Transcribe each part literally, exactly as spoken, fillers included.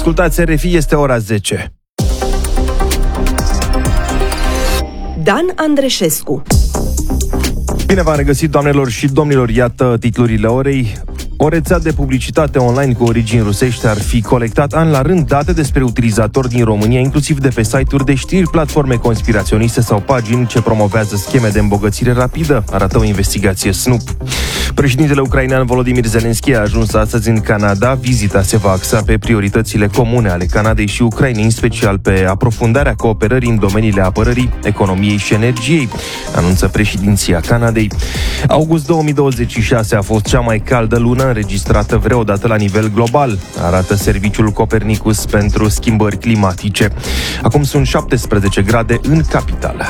Ascultați R F I, este ora zece. Dan Andreșescu. Bine v-am regăsit, doamnelor și domnilor, iată titlurile orei. O rețea de publicitate online cu origini rusești ar fi colectat an la rând date despre utilizatori din România, inclusiv de pe site-uri de știri, platforme conspiraționiste sau pagini ce promovează scheme de îmbogățire rapidă, arată o investigație Snoop. Președintele ucrainean Volodymyr Zelensky a ajuns astăzi în Canada. Vizita se va axa pe prioritățile comune ale Canadei și Ucrainei, în special pe aprofundarea cooperării în domeniile apărării, economiei și energiei, anunță președinția Canadei. August două mii douăzeci și șase a fost cea mai caldă lună înregistrată vreodată la nivel global, arată serviciul Copernicus pentru schimbări climatice. Acum sunt șaptesprezece grade în capitală.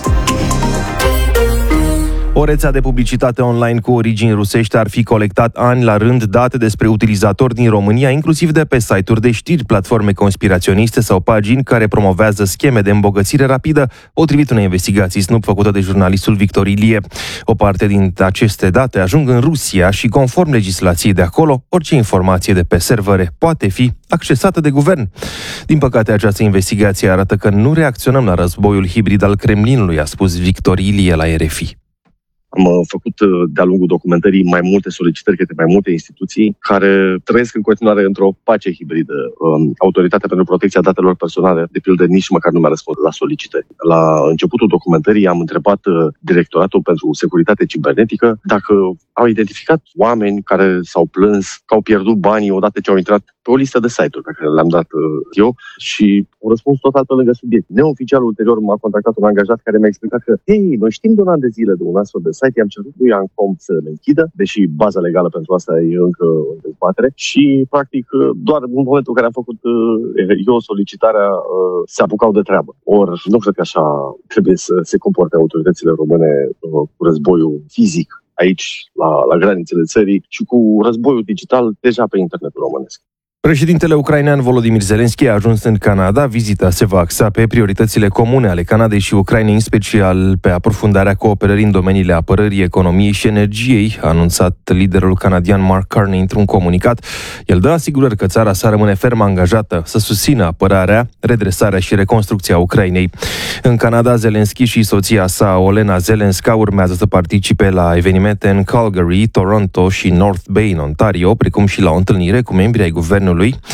O rețea de publicitate online cu origini rusești ar fi colectat ani la rând date despre utilizatori din România, inclusiv de pe site-uri de știri, platforme conspiraționiste sau pagini care promovează scheme de îmbogățire rapidă, potrivit unei investigații Snoop făcută de jurnalistul Victor Ilie. O parte din aceste date ajung în Rusia și, conform legislației de acolo, orice informație de pe servere poate fi accesată de guvern. Din păcate, această investigație arată că nu reacționăm la războiul hibrid al Kremlinului, a spus Victor Ilie la R F I. Am făcut de-a lungul documentării mai multe solicitări către mai multe instituții care trăiesc în continuare într-o pace hibridă. Autoritatea pentru Protecția Datelor Personale, de pildă, nici măcar nu mi-a răspuns la solicitări. La începutul documentării am întrebat Directoratul pentru Securitate Cibernetică dacă au identificat oameni care s-au plâns că au pierdut banii odată ce au intrat pe o listă de site-uri pe care le-am dat eu și au răspuns total pe lângă subiect. Neoficial, ulterior, m-a contactat un angajat care mi-a explicat că hei, noi știm de un an de zile de un astfel de site, i-am cerut lui Ancom să le închidă, deși baza legală pentru asta e încă în dezbatere și, practic, doar în momentul în care am făcut eu solicitarea, se apucau de treabă. Ori nu cred că așa trebuie să se comporte autoritățile române cu războiul fizic aici, la, la granițele țării, și cu războiul digital deja pe internetul românesc. Președintele ucrainean Volodymyr Zelensky a ajuns în Canada. Vizita se va axa pe prioritățile comune ale Canadei și Ucrainei, în special pe aprofundarea cooperării în domeniile apărării, economiei și energiei, a anunțat liderul canadian Mark Carney într-un comunicat. El dă asigurări că țara sa rămâne ferm angajată să susțină apărarea, redresarea și reconstrucția Ucrainei. În Canada, Zelensky și soția sa, Olena Zelenska, urmează să participe la evenimente în Calgary, Toronto și North Bay, în Ontario, precum și la o întâlnire cu membrii ai guvernului.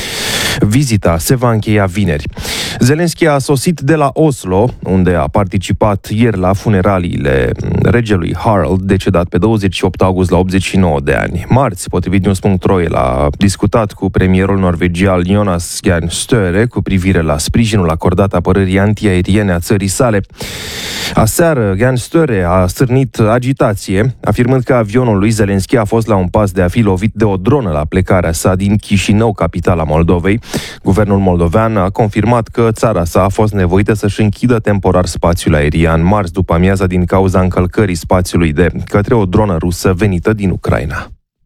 Vizita se va încheia vineri. Zelensky a sosit de la Oslo, unde a participat ieri la funeraliile regelui Harald, decedat pe douăzeci și opt august la optzeci și nouă de ani. Marți, potrivit news punct ro, el a discutat cu premierul norvegian Jonas Gahr Støre cu privire la sprijinul acordat apărării antiaeriene a țării sale. Aseară, Gahr Støre a stârnit agitație, afirmând că avionul lui Zelensky a fost la un pas de a fi lovit de o dronă la plecarea sa din Chișinău, capitala Moldovei. Guvernul moldovean a confirmat că țara sa a fost nevoită să-și închidă temporar spațiul aerian marți după amiaza din cauza încălcării spațiului de către o dronă rusă venită din Ucraina.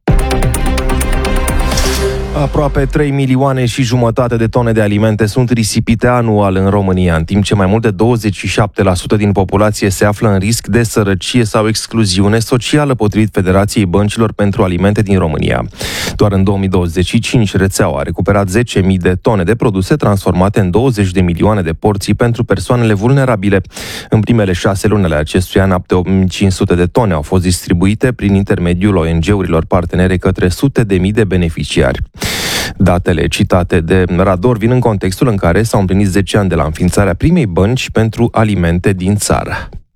Aproape trei milioane și jumătate de tone de alimente sunt risipite anual în România, în timp ce mai mult de douăzeci și șapte la sută din populație se află în risc de sărăcie sau excluziune socială, potrivit Federației Băncilor pentru Alimente din România. Doar în două mii douăzeci și cinci, rețeaua a recuperat zece mii de tone de produse transformate în douăzeci de milioane de porții pentru persoanele vulnerabile. În primele șase luni ale acestui an, aproape opt mii cinci sute de tone au fost distribuite prin intermediul O N G-urilor partenere către sute de mii de beneficiari. Datele citate de Rador vin în contextul în care s-au împlinit zece ani de la înființarea primei bănci pentru alimente din țară.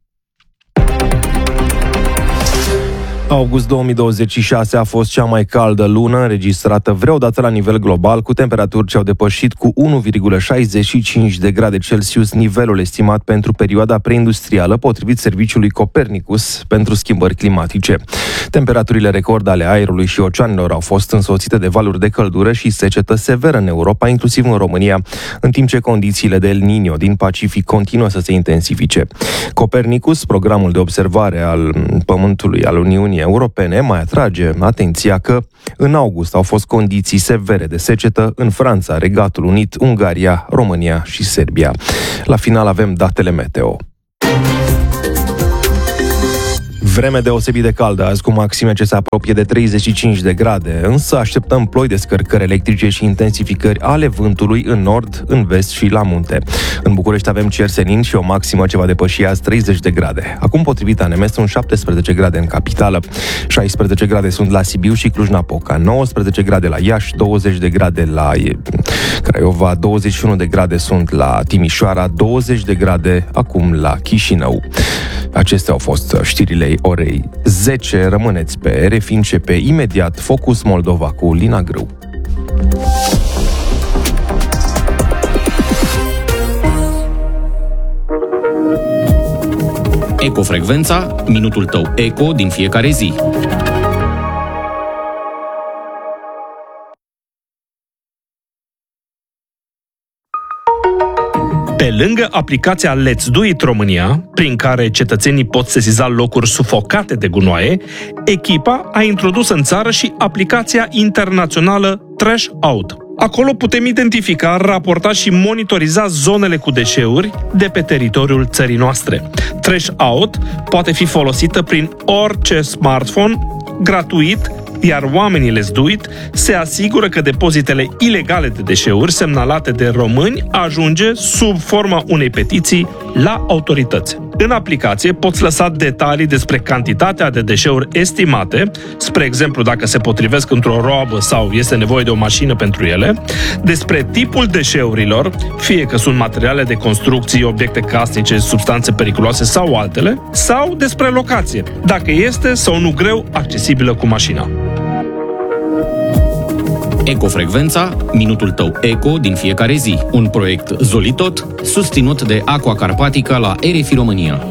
August două mii douăzeci și șase a fost cea mai caldă lună înregistrată vreodată la nivel global, cu temperaturi ce au depășit cu unu virgulă șaizeci și cinci de grade Celsius nivelul estimat pentru perioada preindustrială, potrivit serviciului Copernicus pentru schimbări climatice. Temperaturile record ale aerului și oceanelor au fost însoțite de valuri de căldură și secetă severă în Europa, inclusiv în România, în timp ce condițiile de El Niño din Pacific continuă să se intensifice. Copernicus, programul de observare al Pământului al Uniunii Europene, mai atrage atenția că în august au fost condiții severe de secetă în Franța, Regatul Unit, Ungaria, România și Serbia. La final avem datele meteo. Vreme deosebit de caldă azi, cu maxime ce se apropie de treizeci și cinci de grade, însă așteptăm ploi, descărcări electrice și intensificări ale vântului în nord, în vest și la munte. În București avem cer senin și o maximă ce va depăși azi treizeci de grade. Acum, potrivit A N M, sunt șaptesprezece grade în capitală, șaisprezece grade sunt la Sibiu și Cluj-Napoca, nouăsprezece grade la Iași, douăzeci de grade la Craiova, douăzeci și unu de grade sunt la Timișoara, douăzeci de grade acum la Chișinău. Acestea au fost știrile orei zece. Rămâneți pe R F I, începe imediat Focus Moldova cu Lina Grâu. Ecofrecvența, minutul tău eco din fiecare zi. Pe lângă aplicația Let's Do It România, prin care cetățenii pot sesiza locuri sufocate de gunoaie, echipa a introdus în țară și aplicația internațională Trash Out. Acolo putem identifica, raporta și monitoriza zonele cu deșeuri de pe teritoriul țării noastre. Trash Out poate fi folosită prin orice smartphone, gratuit, iar oamenii Let's Do It se asigură că depozitele ilegale de deșeuri semnalate de români ajunge sub forma unei petiții la autorități. În aplicație poți lăsa detalii despre cantitatea de deșeuri estimate, spre exemplu dacă se potrivesc într-o roabă sau este nevoie de o mașină pentru ele, despre tipul deșeurilor, fie că sunt materiale de construcții, obiecte casnice, substanțe periculoase sau altele, sau despre locație, dacă este sau nu greu accesibilă cu mașina. Ecofrecvența, minutul tău eco din fiecare zi. Un proiect Zolitot, susținut de Aqua Carpatica la R F I România.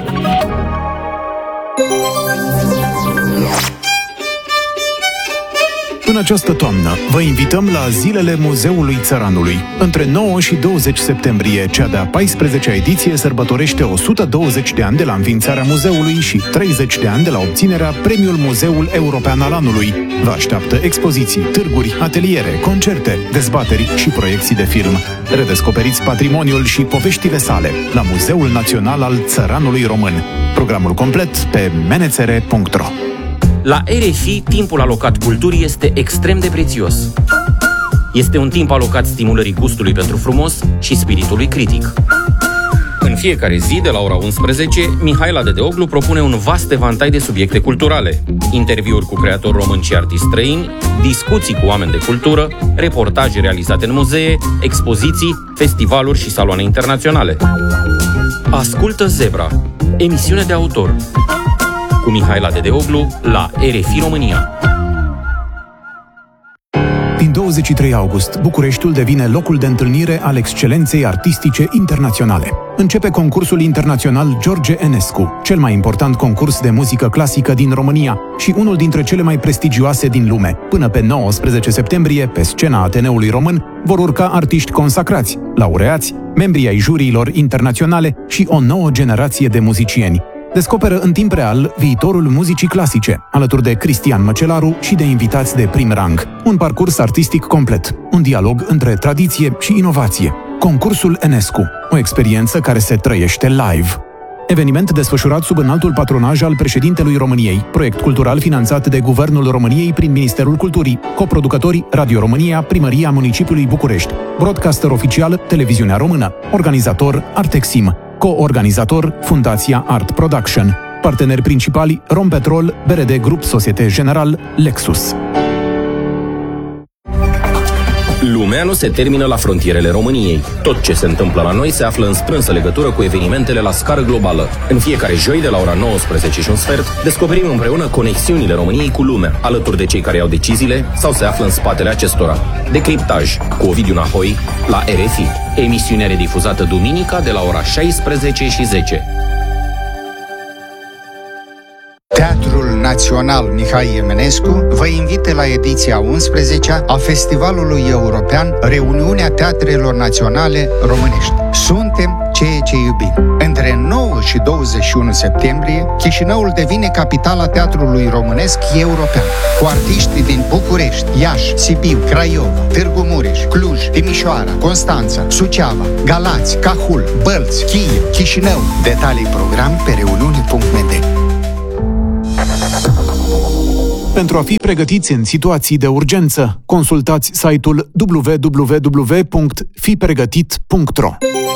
În această toamnă, vă invităm la Zilele Muzeului Țăranului. Între nouă și douăzeci septembrie, cea de-a paisprezecea ediție sărbătorește o sută douăzeci de ani de la înființarea muzeului și treizeci de ani de la obținerea Premiul Muzeul European al Anului. Vă așteaptă expoziții, târguri, ateliere, concerte, dezbateri și proiecții de film. Redescoperiți patrimoniul și poveștile sale la Muzeul Național al Țăranului Român. Programul complet pe menețere punct ro. La R F I, timpul alocat culturii este extrem de prețios. Este un timp alocat stimulării gustului pentru frumos și spiritului critic. În fiecare zi, de la ora unsprezece, Mihaela Dedeoglu propune un vast evantai de subiecte culturale. Interviuri cu creatori români și artiști străini, discuții cu oameni de cultură, reportaje realizate în muzee, expoziții, festivaluri și saloane internaționale. Ascultă Zebra, emisiune de autor, cu Mihaela Dedeoglu la R F I România. Din douăzeci și trei august, Bucureștiul devine locul de întâlnire al excelenței artistice internaționale. Începe concursul internațional George Enescu, cel mai important concurs de muzică clasică din România și unul dintre cele mai prestigioase din lume. Până pe nouăsprezece septembrie, pe scena Ateneului Român, vor urca artiști consacrați, laureați, membri ai juriilor internaționale și o nouă generație de muzicieni. Descoperă în timp real viitorul muzicii clasice, alături de Cristian Măcelaru și de invitați de prim rang. Un parcurs artistic complet, un dialog între tradiție și inovație. Concursul Enescu, o experiență care se trăiește live. Eveniment desfășurat sub înaltul patronaj al președintelui României, proiect cultural finanțat de Guvernul României prin Ministerul Culturii, coproducători Radio România, Primăria Municipiului București, broadcaster oficial Televiziunea Română, organizator Artexim, co-organizator Fundația Art Production, parteneri principali Rompetrol, B R D Grup Societe General, Lexus. Lumea nu se termină la frontierele României. Tot ce se întâmplă la noi se află în strânsă legătură cu evenimentele la scară globală. În fiecare joi, de la ora nouăsprezece și un sfert, descoperim împreună conexiunile României cu lumea, alături de cei care iau deciziile sau se află în spatele acestora. Decriptaj cu Ovidiu Nahoi la R F I. Emisiune redifuzată duminica de la ora șaisprezece și zece. Teatrul Național Mihai Eminescu vă invită la ediția unsprezecea a Festivalului European Reuniunea Teatrelor Naționale Românești. Suntem ceea ce iubim. Între nouă și douăzeci și unu septembrie, Chișinăul devine capitala teatrului românesc european, cu artiști din București, Iași, Sibiu, Craiova, Târgu Mureș, Cluj, Timișoara, Constanța, Suceava, Galați, Cahul, Bălți, Kiev, Chișinău. Detalii program pe reuniune punct m d. Pentru a fi pregătiți în situații de urgență, consultați site-ul w w w punct fi pregătit punct r o.